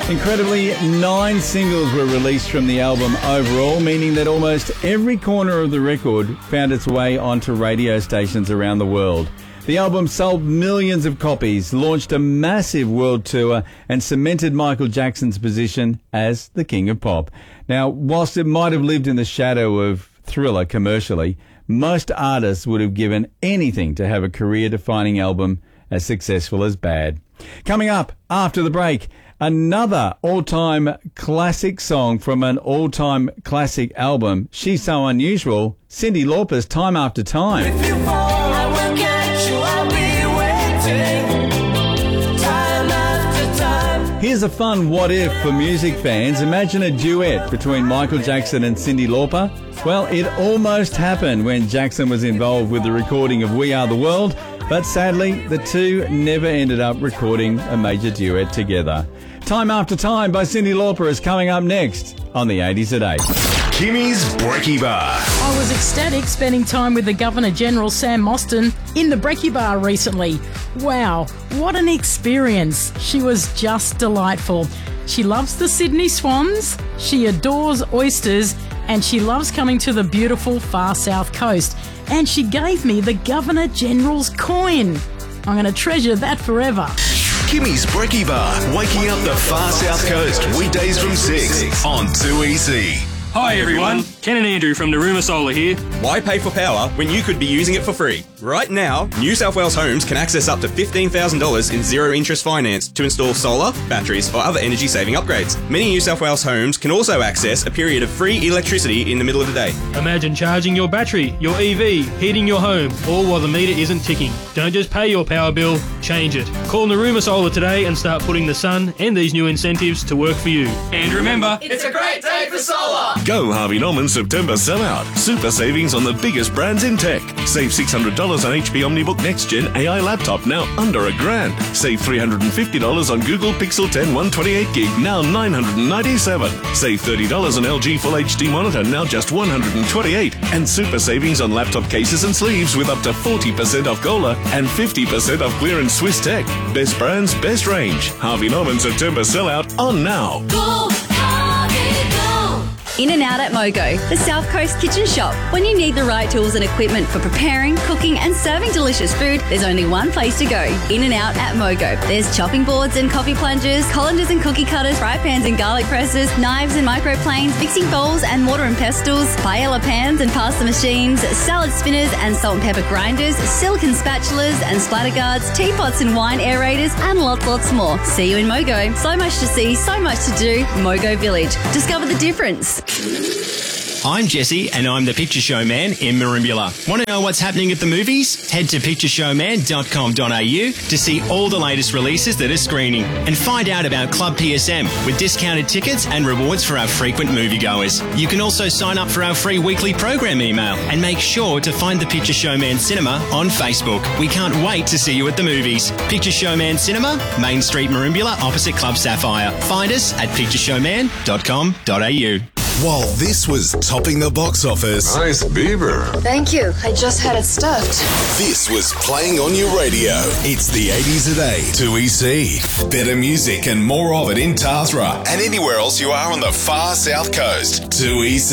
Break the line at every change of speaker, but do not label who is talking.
Incredibly, 9 singles were released from the album overall, meaning that almost every corner of the record found its way onto radio stations around the world. The album sold millions of copies, launched a massive world tour, and cemented Michael Jackson's position as the king of pop. Now, whilst it might have lived in the shadow of Thriller commercially, most artists would have given anything to have a career-defining album as successful as Bad. Coming up after the break, another all-time classic song from an all-time classic album. She's so unusual. Cyndi Lauper's Time After Time.
If you fall, I will catch you. I'll be waiting. Time after time.
Here's a fun what if for music fans. Imagine a duet between Michael Jackson and Cyndi Lauper. Well, it almost happened when Jackson was involved with the recording of We Are the World, but sadly, the two never ended up recording a major duet together. Time After Time by Cyndi Lauper is coming up next on the 80s at 8.
Kimmy's Brekkie Bar.
I was ecstatic spending time with the Governor-General Sam Mostyn in the Brekkie Bar recently. Wow, what an experience. She was just delightful. She loves the Sydney Swans, she adores oysters, and she loves coming to the beautiful far south coast. And she gave me the Governor-General's coin. I'm going to treasure that forever.
Kimmy's Brekkie Bar, waking up the far south coast, weekdays from 6 on 2EC.
Hi everyone, Ken and Andrew from Naruma Solar here.
Why pay for power when you could be using it for free? Right now, New South Wales homes can access up to $15,000 in zero-interest finance to install solar, batteries or other energy-saving upgrades. Many New South Wales homes can also access a period of free electricity in the middle of the day.
Imagine charging your battery, your EV, heating your home, all while the meter isn't ticking. Don't just pay your power bill, change it. Call Naruma Solar today and start putting the sun and these new incentives to work for you. And remember,
It's a great day for solar.
Go Harvey Norman September sellout. Super savings on the biggest brands in tech. Save $600 on HP OmniBook Next Gen AI laptop, now under $1,000. Save $350 on Google Pixel 10 128GB, now $997. Save $30 on LG Full HD monitor, now just $128. And super savings on laptop cases and sleeves with up to 40% off Gola and 50% off clearance Swiss Tech. Best brands, best range. Harvey Norman September sellout on now.
Go, Harvey, go.
In and Out at Mogo, the South Coast kitchen shop. When you need the right tools and equipment for preparing, cooking and serving delicious food, there's only one place to go. In and Out at Mogo. There's chopping boards and coffee plungers, colanders and cookie cutters, fry pans and garlic presses, knives and microplanes, mixing bowls and mortar and pestles, paella pans and pasta machines, salad spinners and salt and pepper grinders, silicone spatulas and splatter guards, teapots and wine aerators, and lots more. See you in Mogo. So much to see, so much to do. Mogo Village. Discover the difference.
I'm Jesse and I'm the Picture Show Man in Merimbula. Want to know what's happening at the movies? Head to pictureshowman.com.au to see all the latest releases that are screening and find out about Club PSM with discounted tickets and rewards for our frequent moviegoers. You can also sign up for our free weekly program email and make sure to find the Picture Showman Cinema on Facebook. We can't wait to see you at the movies. Picture Showman Cinema, Main Street, Merimbula, opposite Club Sapphire. Find us at pictureshowman.com.au.
While this was topping the box office,
Nice beaver.
Thank you. I just had it stuffed.
this was playing on your radio. It's the 80s a day, 2EC. Better music and more of it in Tathra and anywhere else you are on the far south coast, 2EC.